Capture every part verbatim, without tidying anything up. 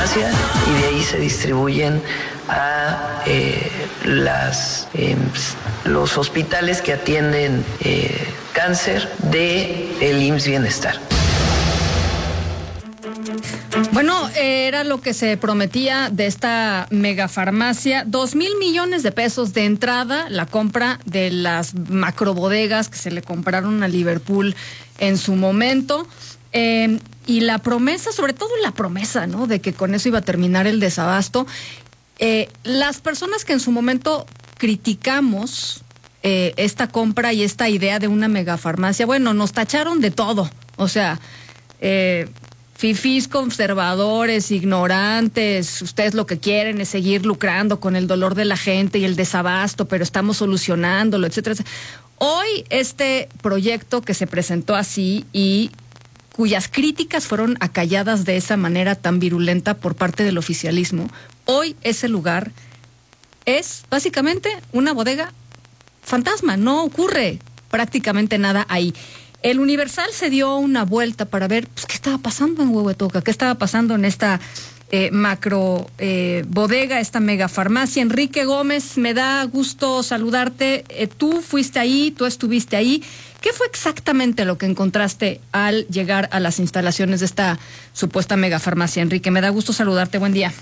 megafarmacia y de ahí se distribuyen a eh, las, eh, los hospitales que atienden eh, cáncer de el I M S S Bienestar. Bueno, era lo que se prometía de esta megafarmacia, dos mil millones de pesos de entrada, la compra de las macrobodegas que se le compraron a Liverpool en su momento, eh, y la promesa, sobre todo la promesa, ¿no?, de que con eso iba a terminar el desabasto. Eh, las personas que en su momento criticamos eh, esta compra y esta idea de una megafarmacia, bueno, nos tacharon de todo, o sea, eh, fifís conservadores, ignorantes, ustedes lo que quieren es seguir lucrando con el dolor de la gente y el desabasto, pero estamos solucionándolo, etcétera, etcétera. Hoy este proyecto que se presentó así y cuyas críticas fueron acalladas de esa manera tan virulenta por parte del oficialismo, hoy ese lugar es básicamente una bodega fantasma, no ocurre prácticamente nada ahí. El Universal se dio una vuelta para ver pues, qué estaba pasando en Huehuetoca, qué estaba pasando en esta eh, macro eh, bodega, esta megafarmacia. Enrique Gómez, me da gusto saludarte. Eh, tú fuiste ahí, tú estuviste ahí. ¿Qué fue exactamente lo que encontraste al llegar a las instalaciones de esta supuesta megafarmacia, Enrique? Me da gusto saludarte. Buen día.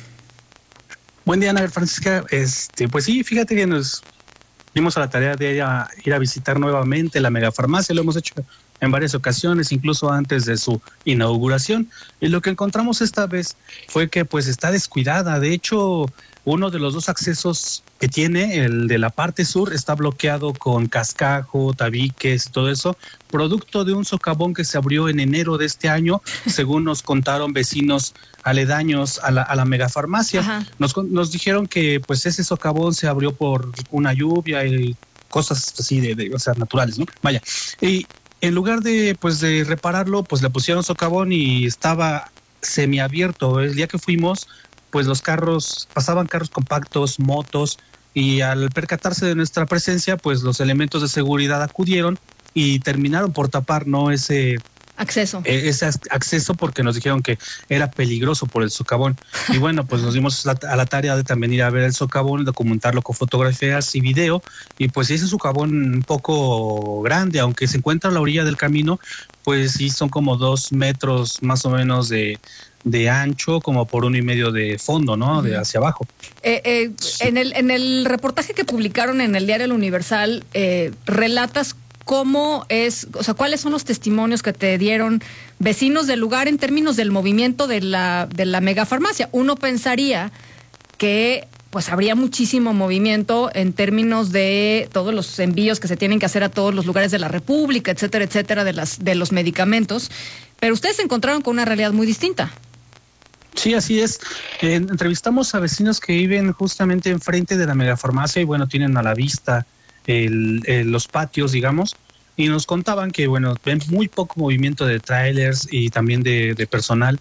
Buen día, Ana Francisca. Este, pues sí, fíjate que nos dimos a la tarea de ir a, ir a visitar nuevamente la megafarmacia. Lo hemos hecho en varias ocasiones, incluso antes de su inauguración. Y lo que encontramos esta vez fue que pues está descuidada. De hecho, uno de los dos accesos que tiene, el de la parte sur, está bloqueado con cascajo, tabiques y todo eso, producto de un socavón que se abrió en enero de este año, según nos contaron vecinos aledaños a la, a la megafarmacia. Nos, nos dijeron que pues ese socavón se abrió por una lluvia y cosas así de, de o sea, naturales, ¿no? Vaya. Y en lugar de pues de repararlo, pues le pusieron socavón y estaba semiabierto. El día que fuimos, pues los carros, pasaban carros compactos, motos, y al percatarse de nuestra presencia, pues los elementos de seguridad acudieron y terminaron por tapar, ¿no?, ese acceso. Eh, ese acceso, porque nos dijeron que era peligroso por el socavón. Y bueno, pues nos dimos la, a la tarea de también ir a ver el socavón, documentarlo con fotografías y video, y pues ese socavón un poco grande, aunque se encuentra a la orilla del camino, pues sí son como dos metros más o menos de de ancho, como por uno y medio de fondo, ¿no? De hacia abajo. Eh, eh, sí. en, el, en el reportaje que publicaron en el diario El Universal, eh, relatas cómo es, o sea, cuáles son los testimonios que te dieron vecinos del lugar en términos del movimiento de la, de la megafarmacia. Uno pensaría que pues habría muchísimo movimiento en términos de todos los envíos que se tienen que hacer a todos los lugares de la República, etcétera, etcétera, de las de los medicamentos, pero ustedes se encontraron con una realidad muy distinta. Sí, así es. Eh, entrevistamos a vecinos que viven justamente enfrente de la megafarmacia y bueno, tienen a la vista el, el, los patios, digamos, y nos contaban que bueno, ven muy poco movimiento de trailers y también de, de personal,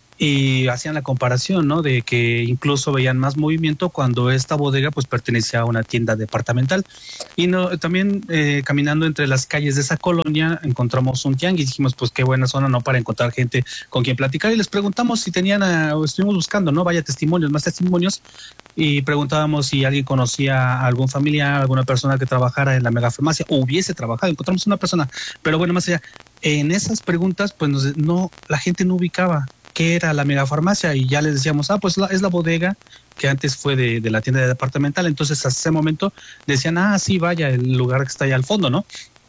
y hacían la comparación, ¿no?, de que incluso veían más movimiento cuando esta bodega pues pertenecía a una tienda departamental. Y no, también eh, caminando entre las calles de esa colonia encontramos un tianguis. Dijimos, pues qué buena zona, ¿no?, para encontrar gente con quien platicar, y les preguntamos si tenían, a, o estuvimos buscando, ¿no?, vaya testimonios, más testimonios, y preguntábamos si alguien conocía a algún familiar, alguna persona que trabajara en la megafarmacia o hubiese trabajado. Encontramos una persona, pero bueno, más allá, en esas preguntas pues nos, no, la gente no ubicaba qué era la megafarmacia, y ya les decíamos, ah, pues la, es la bodega que antes fue de, de la tienda departamental. Entonces, hasta ese momento decían, ah, sí, vaya, el lugar que está allá al fondo, ¿no?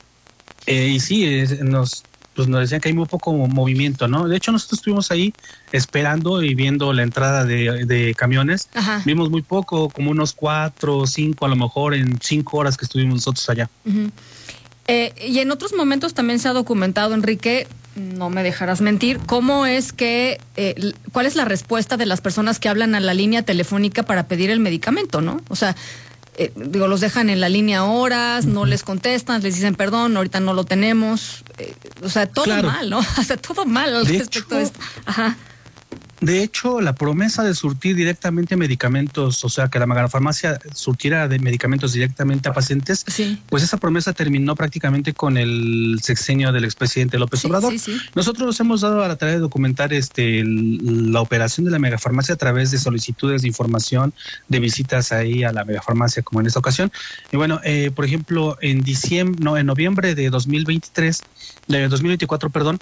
Eh, y sí, eh, nos, pues nos decían que hay muy poco movimiento, ¿no? De hecho, nosotros estuvimos ahí esperando y viendo la entrada de, de camiones. Ajá. Vimos muy poco, como unos cuatro o cinco, a lo mejor en cinco horas que estuvimos nosotros allá. Uh-huh. Eh, y en otros momentos también se ha documentado, Enrique, no me dejarás mentir, cómo es que, eh, cuál es la respuesta de las personas que hablan a la línea telefónica para pedir el medicamento, ¿no? O sea, eh, digo, los dejan en la línea horas, no les contestan, les dicen perdón, ahorita no lo tenemos, eh, o sea, todo claro. mal, ¿no? O sea, todo mal al de respecto hecho, de esto. Ajá. De hecho, la promesa de surtir directamente medicamentos, o sea, que la megafarmacia surtiera de medicamentos directamente a pacientes, sí. pues esa promesa terminó prácticamente con el sexenio del expresidente López sí, Obrador. Sí, sí. Nosotros nos hemos dado a la tarea de documentar este el, la operación de la megafarmacia a través de solicitudes de información, de visitas ahí a la megafarmacia, como en esta ocasión. Y bueno, eh, por ejemplo, en diciembre, no, en noviembre de dos mil veintitrés, de dos mil veinticuatro, perdón,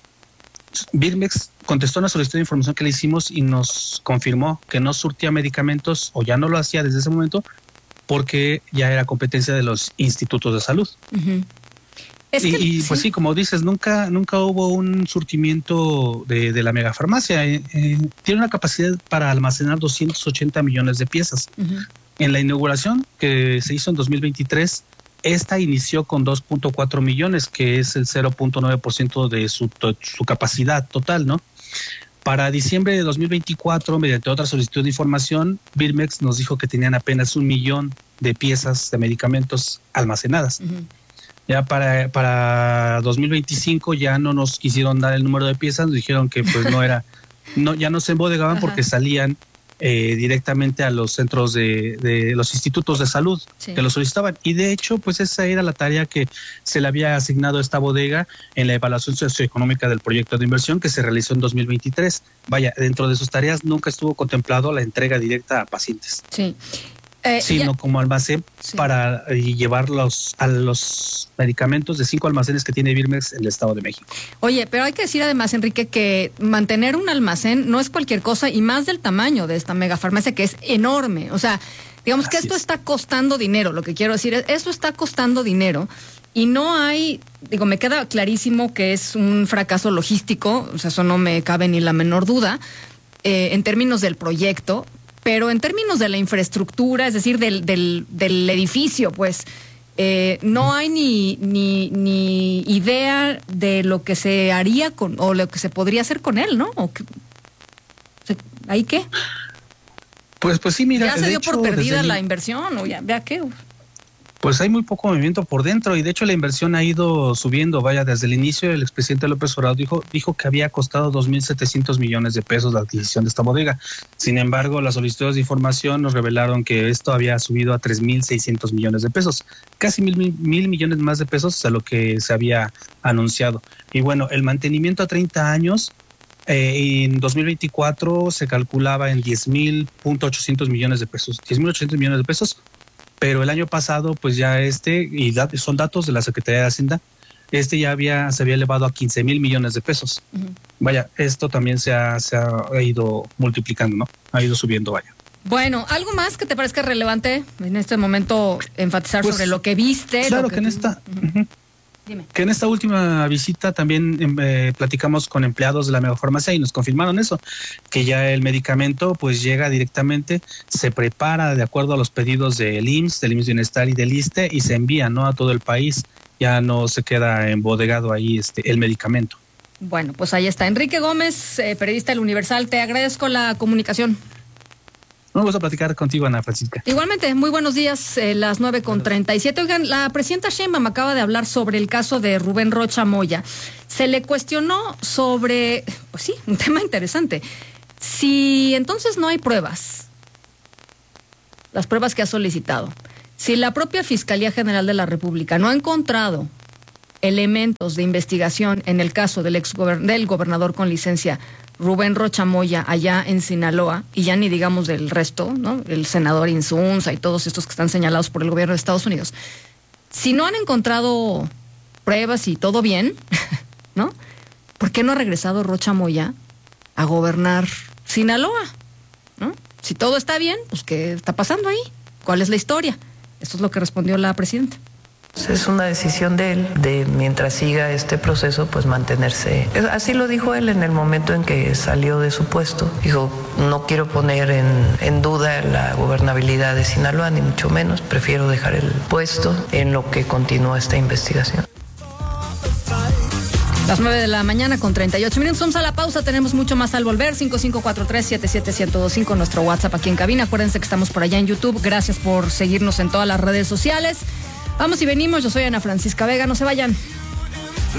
Birmex contestó una solicitud de información que le hicimos y nos confirmó que no surtía medicamentos, o ya no lo hacía desde ese momento, porque ya era competencia de los institutos de salud. Uh-huh. Es y, que, y pues sí. sí, como dices, nunca nunca hubo un surtimiento de, de la megafarmacia. Eh, eh, tiene una capacidad para almacenar doscientos ochenta millones de piezas. Uh-huh. En la inauguración que se hizo en dos mil veintitrés, esta inició con dos punto cuatro millones, que es el cero punto nueve por ciento de su, to, su capacidad total, ¿no? Para diciembre de dos mil veinticuatro, mediante otra solicitud de información, Birmex nos dijo que tenían apenas un millón de piezas de medicamentos almacenadas. Uh-huh. Ya para, para dos mil veinticinco ya no nos quisieron dar el número de piezas, nos dijeron que pues no era, no, ya no se embodegaban porque salían Eh, directamente a los centros de, de los institutos de salud sí. que lo solicitaban, y de hecho pues esa era la tarea que se le había asignado a esta bodega en la evaluación socioeconómica del proyecto de inversión que se realizó en dos mil veintitrés. Vaya, dentro de sus tareas nunca estuvo contemplado la entrega directa a pacientes. Sí. Eh, sino ya. como almacén sí. para eh, llevar los, a los medicamentos de cinco almacenes que tiene Birmex en el Estado de México. Oye, pero hay que decir además, Enrique, que mantener un almacén no es cualquier cosa, y más del tamaño de esta megafarmacia, que es enorme. O sea, digamos Así que esto es. está costando dinero. Lo que quiero decir es, esto está costando dinero, y no hay, digo, me queda clarísimo que es un fracaso logístico, o sea, eso no me cabe ni la menor duda, eh, en términos del proyecto. Pero en términos de la infraestructura, es decir, del, del, del edificio, pues eh, no hay ni, ni, ni idea de lo que se haría con, o lo que se podría hacer con él, ¿no? ¿O que, o sea, ¿ahí qué? Pues, pues sí, mira. Ya se dio hecho, por perdida el... la inversión, o ya, vea qué. Pues hay muy poco movimiento por dentro, y de hecho la inversión ha ido subiendo. Vaya, desde el inicio el expresidente López Obrador dijo, dijo que había costado dos mil setecientos millones de pesos la adquisición de esta bodega. Sin embargo, las solicitudes de información nos revelaron que esto había subido a tres mil seiscientos millones de pesos, casi mil, mil, mil millones más de pesos a lo que se había anunciado. Y bueno, el mantenimiento a treinta años, eh, en dos mil veinticuatro se calculaba en diez mil punto ochocientos millones de pesos, diez mil ochocientos millones de pesos. Pero el año pasado, pues ya este, y dat- son datos de la Secretaría de Hacienda, este ya había, se había elevado a quince mil millones de pesos. Uh-huh. Vaya, esto también se ha, se ha ido multiplicando, ¿no? Ha ido subiendo, vaya. Bueno, ¿algo más que te parezca relevante en este momento enfatizar pues, sobre lo que viste? Claro lo que, que en tú... esta... Uh-huh. Uh-huh. Dime. Que en esta última visita también eh, platicamos con empleados de la megafarmacia y nos confirmaron eso, que ya el medicamento pues llega directamente, se prepara de acuerdo a los pedidos del I M S S, del I M S S Bienestar y del ISSSTE, y se envía, ¿no?, a todo el país. Ya no se queda embodegado ahí este el medicamento. Bueno, pues ahí está. Enrique Gómez, eh, periodista del Universal, te agradezco la comunicación. Vamos a platicar contigo, Ana Francisca. Igualmente, muy buenos días, eh, las nueve con treinta y siete. Oigan, la presidenta Sheinbaum acaba de hablar sobre el caso de Rubén Rocha Moya. Se le cuestionó sobre, pues sí, un tema interesante. Si entonces no hay pruebas, las pruebas que ha solicitado, si la propia Fiscalía General de la República no ha encontrado elementos de investigación en el caso del ex del gobernador con licencia Rubén Rocha Moya allá en Sinaloa, y ya ni digamos del resto, ¿no?, el senador Insunza y todos estos que están señalados por el gobierno de Estados Unidos, si no han encontrado pruebas y todo bien, ¿no?, ¿por qué no ha regresado Rocha Moya a gobernar Sinaloa? ¿No? Si todo está bien, pues ¿qué está pasando ahí? ¿Cuál es la historia? Esto es lo que respondió la presidenta. Es una decisión de él, de mientras siga este proceso, pues mantenerse. Así lo dijo él en el momento en que salió de su puesto. Dijo, no quiero poner en, en duda la gobernabilidad de Sinaloa, ni mucho menos. Prefiero dejar el puesto en lo que continúa esta investigación. Las nueve de la mañana con treinta y ocho minutos. Vamos a la pausa, tenemos mucho más al volver. cinco cinco cuatro tres, siete siete uno cero dos cinco, nuestro WhatsApp aquí en cabina. Acuérdense que estamos por allá en YouTube. Gracias por seguirnos en todas las redes sociales. Vamos y venimos, yo soy Ana Francisca Vega, no se vayan.